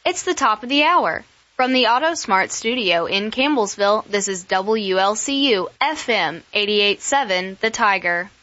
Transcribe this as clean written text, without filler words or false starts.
It's the top of the hour. From the AutoSmart studio in Campbellsville, this is WLCU FM 88.7 The Tiger.